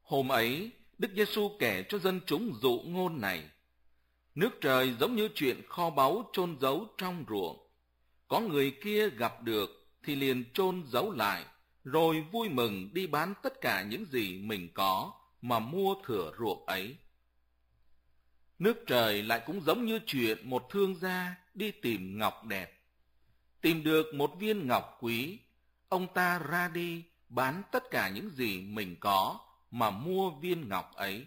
Hôm ấy, Đức Giêsu kể cho dân chúng dụ ngôn này: nước trời giống như chuyện kho báu chôn giấu trong ruộng. Có người kia gặp được thì liền chôn giấu lại, rồi vui mừng đi bán tất cả những gì mình có mà mua thửa ruộng ấy. Nước trời lại cũng giống như chuyện một thương gia đi tìm ngọc đẹp. Tìm được một viên ngọc quý, ông ta ra đi bán tất cả những gì mình có mà mua viên ngọc ấy.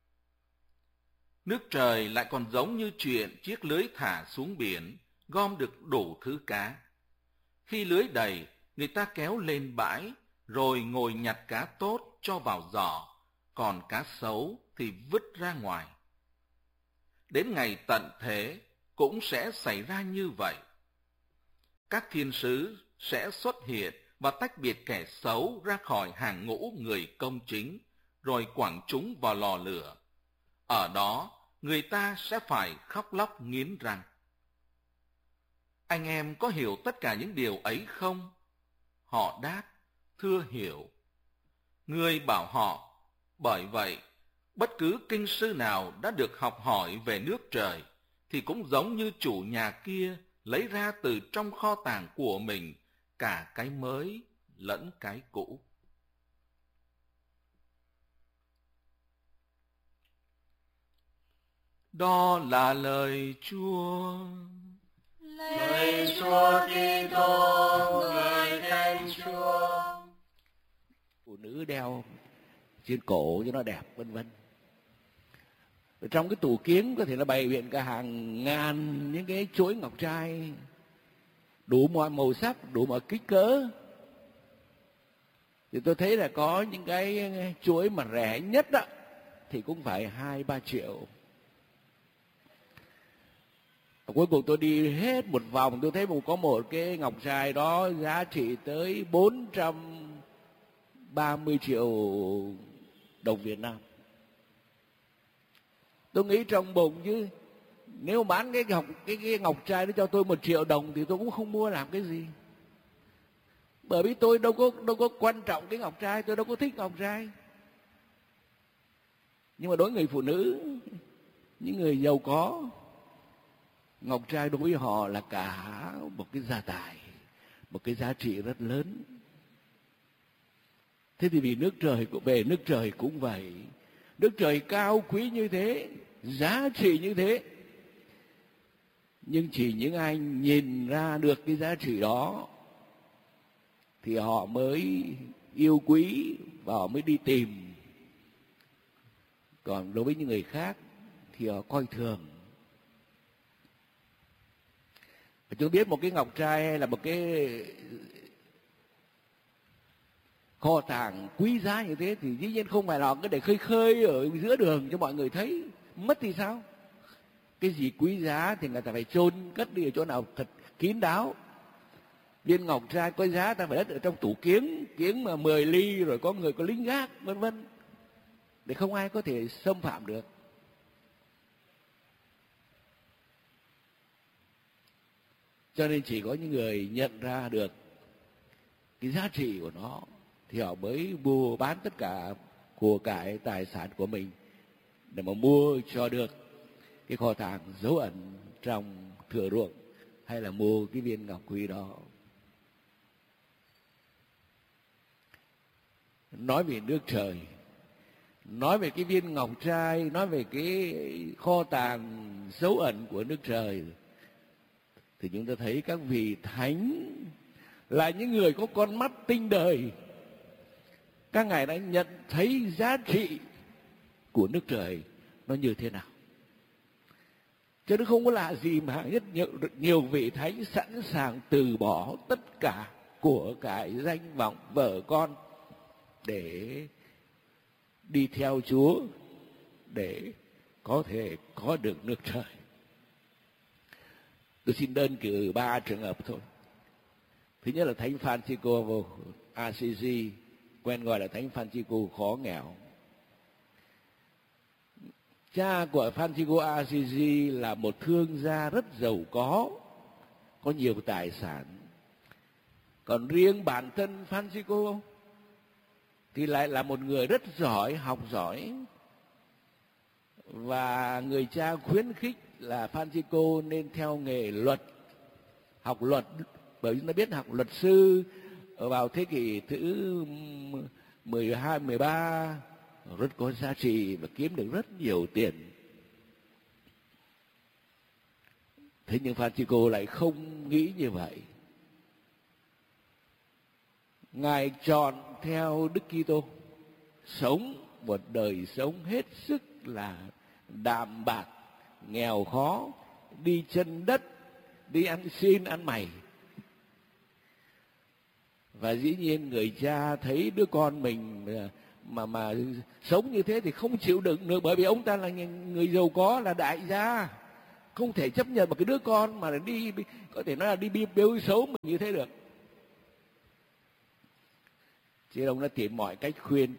Nước trời lại còn giống như chuyện chiếc lưới thả xuống biển, gom được đủ thứ cá. Khi lưới đầy, người ta kéo lên bãi, rồi ngồi nhặt cá tốt cho vào giỏ, còn cá xấu thì vứt ra ngoài. Đến ngày tận thế cũng sẽ xảy ra như vậy. Các thiên sứ sẽ xuất hiện và tách biệt kẻ xấu ra khỏi hàng ngũ người công chính, rồi quẳng chúng vào lò lửa. Ở đó, người ta sẽ phải khóc lóc nghiến răng. Anh em có hiểu tất cả những điều ấy không? Họ đáp, thưa hiểu. Người bảo họ, bởi vậy, bất cứ kinh sư nào đã được học hỏi về nước trời, thì cũng giống như chủ nhà kia lấy ra từ trong kho tàng của mình cả cái mới lẫn cái cũ. Đó là lời Chúa. Lạy Chúa Kitô, ngợi khen Chúa. Phụ nữ đeo trên cổ cho nó đẹp, vân vân. Ở trong cái tủ kiếng có thể là bày biện cả hàng ngàn những cái chuỗi ngọc trai đủ mọi màu sắc, đủ mọi kích cỡ. Thì tôi thấy là có những cái chuỗi mà rẻ nhất đó thì cũng phải 2-3 triệu. Cuối cùng tôi đi hết một vòng, tôi thấy có một cái ngọc trai đó giá trị tới 430 triệu đồng Việt Nam. Tôi nghĩ trong bụng chứ nếu bán cái ngọc trai đó cho tôi 1 triệu đồng thì tôi cũng không mua làm cái gì. Bởi vì tôi đâu có quan trọng cái ngọc trai, tôi đâu có thích ngọc trai. Nhưng mà đối với người phụ nữ, những người giàu có, ngọc trai đối với họ là cả một cái gia tài, một cái giá trị rất lớn. Thế thì vì nước trời cũng vậy. Nước trời cao quý như thế, giá trị như thế. Nhưng chỉ những ai nhìn ra được cái giá trị đó thì họ mới yêu quý và họ mới đi tìm. Còn đối với những người khác thì họ coi thường. Chúng biết một cái ngọc trai hay là một cái kho tàng quý giá như thế thì dĩ nhiên không phải là cái để khơi khơi ở giữa đường cho mọi người thấy. Mất thì sao? Cái gì quý giá thì người ta phải chôn cất đi ở chỗ nào thật kín đáo. Viên ngọc trai có giá ta phải đất ở trong tủ kiếng mà 10 ly, rồi có người có lính gác vân vân, để không ai có thể xâm phạm được. Cho nên chỉ có những người nhận ra được cái giá trị của nó thì họ mới mua bán tất cả của cải tài sản của mình để mà mua cho được cái kho tàng dấu ẩn trong thửa ruộng, hay là mua cái viên ngọc quý đó. Nói về nước trời, nói về cái viên ngọc trai, nói về cái kho tàng dấu ẩn của nước trời, thì chúng ta thấy các vị thánh là những người có con mắt tinh đời. Các ngài đã nhận thấy giá trị của nước trời nó như thế nào. Chứ nó không có lạ gì mà nhiều vị thánh sẵn sàng từ bỏ tất cả của cải danh vọng vợ con để đi theo Chúa, để có thể có được nước trời. Tôi xin đơn cử 3 trường hợp thôi. Thứ nhất là Thánh Francisco Assisi, quen gọi là Thánh Francisco khó nghèo. Cha của Francisco Assisi là một thương gia rất giàu có nhiều tài sản. Còn riêng bản thân Francisco thì lại là một người rất giỏi, học giỏi. Và người cha khuyến khích là Francisco nên theo nghề luật, học luật, bởi vì chúng ta biết học luật sư vào thế kỷ thứ 12, 13 rất có giá trị và kiếm được rất nhiều tiền. Thế nhưng Francisco lại không nghĩ như vậy. Ngài chọn theo Đức Kitô, sống một đời sống hết sức là đạm bạc, nghèo khó, đi chân đất, đi ăn xin ăn mày. Và dĩ nhiên người cha thấy đứa con mình mà sống như thế thì không chịu đựng được, bởi vì ông ta là người giàu có, là đại gia, không thể chấp nhận một cái đứa con mà đi, có thể nói là đi bêu xấu mình như thế được. Chứ ông đã tìm mọi cách khuyên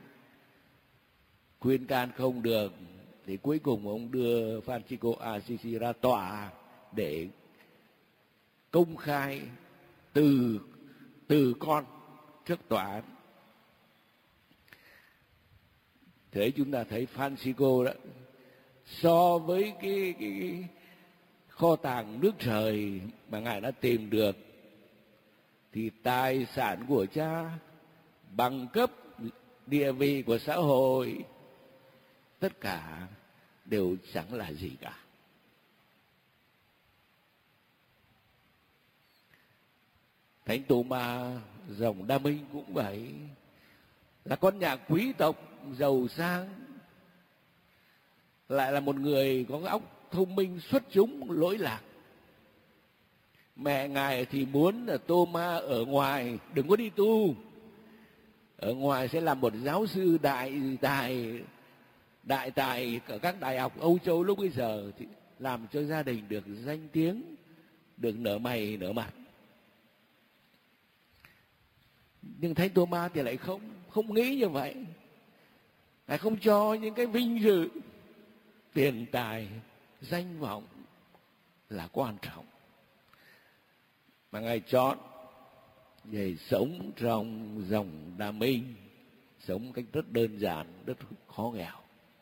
can không được, thì cuối cùng ông đưa Francisco Assisi ra tòa để công khai từ con trước tòa án. Thế chúng ta thấy Francisco đó, so với cái kho tàng nước trời mà Ngài đã tìm được, thì tài sản của cha, bằng cấp, địa vị của xã hội, tất cả đều chẳng là gì cả. Thánh Tô-ma dòng Đa Minh cũng vậy, là con nhà quý tộc giàu sang, lại là một người có cái óc thông minh xuất chúng lỗi lạc. Mẹ Ngài thì muốn là Tô-ma ở ngoài đừng có đi tu, ở ngoài sẽ làm một giáo sư đại tài ở các đại học Âu Châu lúc bây giờ, thì làm cho gia đình được danh tiếng, được nở mày nở mặt. Nhưng Thánh Tô-ma thì lại không nghĩ như vậy, lại không cho những cái vinh dự, tiền tài, danh vọng là quan trọng, mà Ngài chọn để sống trong dòng Đa Minh, sống một cách rất đơn giản, rất khó nghèo.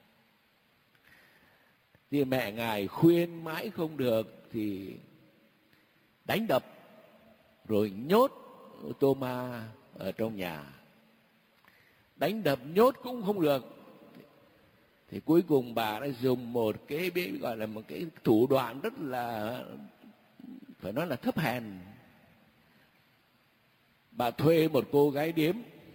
Thì mẹ Ngài khuyên mãi không được thì đánh đập, rồi nhốt Tô-ma ở trong nhà. Đánh đập nhốt cũng không được, thì cuối cùng bà đã dùng một cái gọi là một cái thủ đoạn rất là, phải nói là thấp hèn. Bà thuê một cô gái điếm,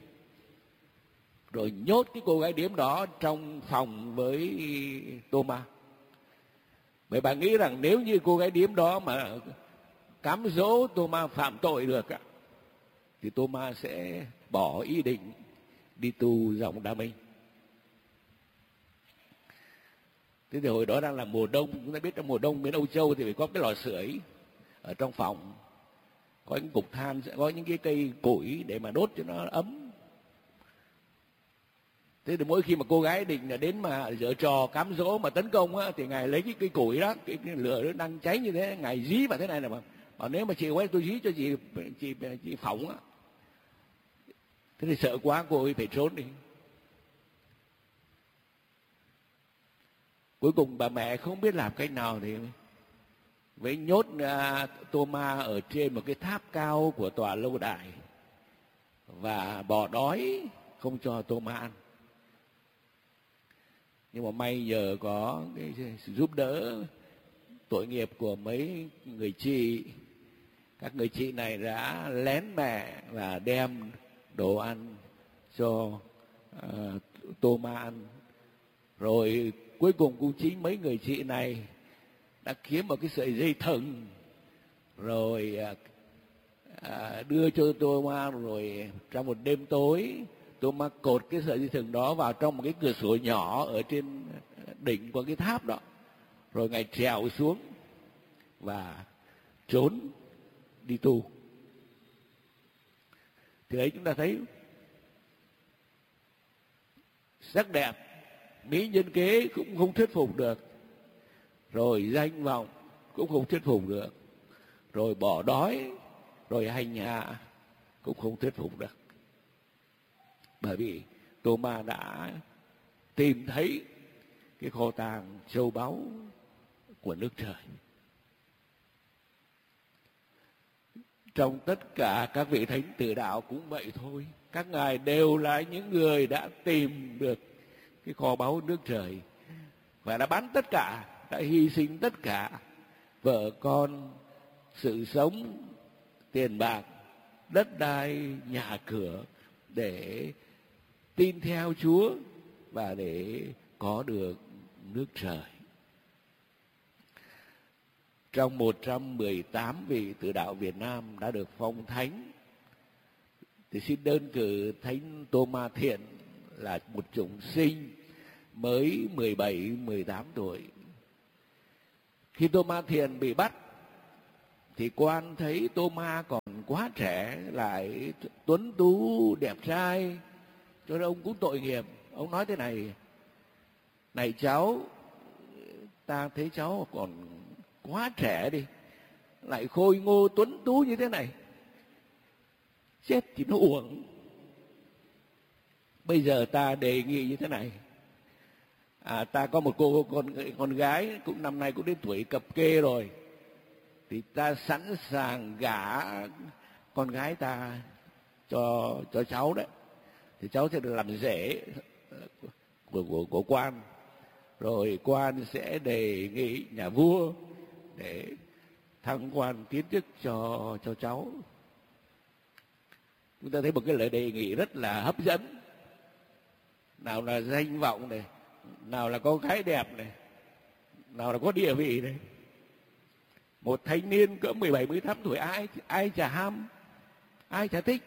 rồi nhốt cái cô gái điếm đó trong phòng với Tô-ma. Bởi bà nghĩ rằng nếu như cô gái điếm đó mà cám dỗ Tô-ma phạm tội được thì Tô-ma sẽ bỏ ý định đi tu dòng Đa Minh. Thế thì hồi đó đang là mùa đông, chúng ta biết trong mùa đông bên Âu Châu thì phải có cái lò sưởi ở trong phòng, có những cục than, sẽ có những cái cây củi để mà đốt cho nó ấm. Thế thì mỗi khi mà cô gái định là đến mà giở trò cám dỗ mà tấn công thì Ngài lấy cái cây củi đó, cái lửa nó đang cháy như thế, Ngài dí vào thế này là mà nếu mà chị quay tôi dí cho chị phỏng á. Thế thì sợ quá cô ấy phải trốn đi. Cuối cùng bà mẹ không biết làm cách nào thì với nhốt Tô-ma ở trên một cái tháp cao của tòa lâu đài và bỏ đói không cho Tô-ma ăn. Nhưng mà may nhờ có cái sự giúp đỡ tội nghiệp của mấy người chị, các người chị này đã lén mẹ và đem đồ ăn cho Tô-ma ăn. Rồi cuối cùng cũng chính mấy người chị này đã kiếm một cái sợi dây thừng, rồi đưa cho Tô-ma, rồi trong một đêm tối Tô-ma cột cái sợi dây thừng đó vào trong một cái cửa sổ nhỏ ở trên đỉnh của cái tháp đó, rồi Ngài trèo xuống và trốn đi tu. Thì đấy chúng ta thấy sắc đẹp, mỹ nhân kế cũng không thuyết phục được, rồi danh vọng cũng không thuyết phục được, rồi bỏ đói, rồi hành hạ cũng không thuyết phục được. bởi vì Tô-ma đã tìm thấy cái kho tàng châu báu của nước trời. Trong tất cả các vị thánh tử đạo cũng vậy thôi. Các ngài đều là những người đã tìm được cái kho báu nước trời và đã bán tất cả, đã hy sinh tất cả, vợ con, sự sống, tiền bạc, đất đai, nhà cửa để tin theo Chúa và để có được nước trời. Trong 118 vị tử đạo Việt Nam đã được phong thánh, thì xin đơn cử Thánh Tô-ma Thiện là một chủng sinh mới 17-18 tuổi. Khi Tô-ma Thiện bị bắt thì quan thấy Tô-ma còn quá trẻ, lại tuấn tú đẹp trai, cho nên ông cũng tội nghiệp. Ông nói thế này: này cháu, ta thấy cháu còn quá trẻ đi, lại khôi ngô tuấn tú như thế này, chết thì nó uổng. Bây giờ ta đề nghị như thế này, ta có một cô con gái cũng năm nay cũng đến tuổi cập kê rồi, thì ta sẵn sàng gả con gái ta cho cháu đấy, thì cháu sẽ được làm rể của quan, rồi quan sẽ đề nghị nhà vua để thăng quan tiến chức cho cháu. Chúng ta thấy một cái lời đề nghị rất là hấp dẫn. Nào là danh vọng này, nào là con gái đẹp này, nào là có địa vị này. Một thanh niên cỡ 17-18 tuổi ai chả ham, ai chả thích.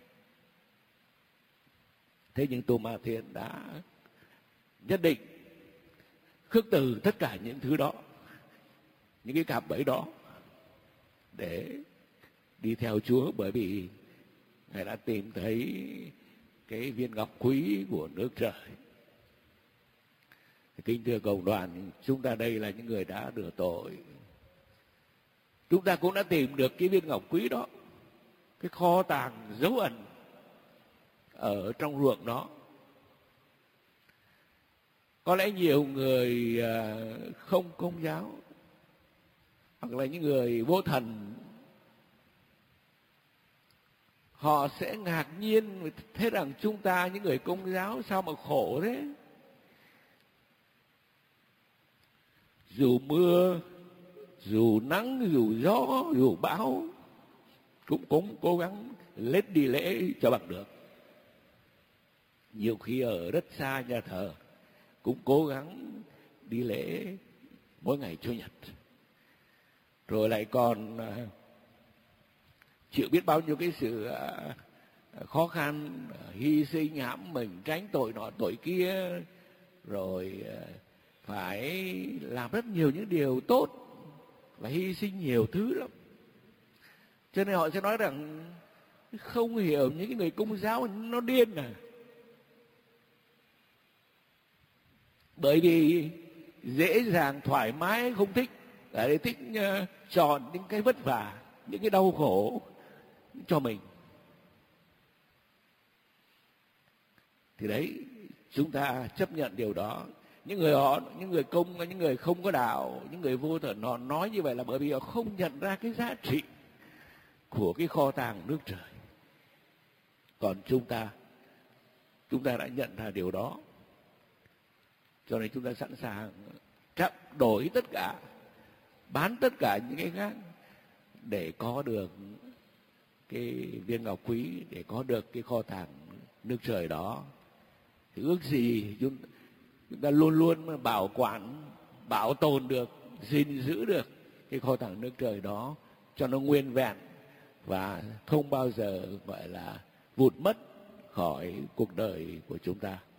Thế nhưng Tô-ma Thiện đã nhất định khước từ tất cả những thứ đó, những cái cạm bẫy đó, để đi theo Chúa, bởi vì Ngài đã tìm thấy cái viên ngọc quý của nước trời. Kính thưa cộng đoàn, chúng ta đây là những người đã rửa tội. Chúng ta cũng đã tìm được cái viên ngọc quý đó, cái kho tàng dấu ẩn ở trong ruộng đó. Có lẽ nhiều người không công giáo, hoặc là những người vô thần, họ sẽ ngạc nhiên thấy rằng chúng ta những người công giáo sao mà khổ thế. Dù mưa, dù nắng, dù gió, dù bão, cũng cố gắng lết đi lễ cho bằng được. Nhiều khi ở rất xa nhà thờ cũng cố gắng đi lễ mỗi ngày Chủ nhật. Rồi lại còn chịu biết bao nhiêu cái sự khó khăn, hy sinh hãm mình, tránh tội nọ tội kia, rồi phải làm rất nhiều những điều tốt và hy sinh nhiều thứ lắm. Cho nên họ sẽ nói rằng không hiểu những cái người công giáo nó điên à. Bởi vì dễ dàng, thoải mái, không thích, ở đây thích chọn những cái vất vả, những cái đau khổ cho mình. Thì đấy, chúng ta chấp nhận điều đó. Những người không có đạo, những người vô thần, họ nói như vậy là bởi vì họ không nhận ra cái giá trị của cái kho tàng nước trời. Còn chúng ta đã nhận ra điều đó, cho nên chúng ta sẵn sàng đổi tất cả, bán tất cả những cái khác để có được cái viên ngọc quý, để có được cái kho tàng nước trời đó. Thì ước gì chúng ta luôn luôn bảo quản, bảo tồn được, gìn giữ được cái kho tàng nước trời đó cho nó nguyên vẹn và không bao giờ gọi là vụt mất khỏi cuộc đời của chúng ta.